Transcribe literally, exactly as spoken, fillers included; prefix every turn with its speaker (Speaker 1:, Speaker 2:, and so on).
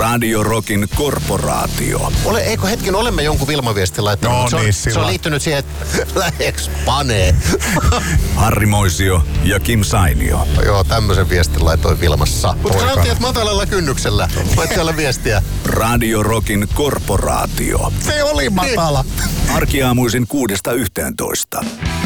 Speaker 1: Radio Rockin korporaatio.
Speaker 2: Ole, eikö hetken, olemme jonkun Vilma-viestin laittanut,
Speaker 3: No
Speaker 2: se, on,
Speaker 3: niin,
Speaker 2: se on
Speaker 3: silloin.
Speaker 2: liittynyt siihen, että läheks panee.
Speaker 1: Harri Moisio ja Kim Sainio.
Speaker 2: Joo, tämmöisen viestin laitoin Vilmassa. Mutta
Speaker 3: Poikana.
Speaker 2: sanottiin, että matalalla kynnyksellä. Voit siellä viestiä.
Speaker 1: Radio Rockin korporaatio.
Speaker 3: Se oli matala.
Speaker 1: Arkiaamuisin kuudesta yhteentoista.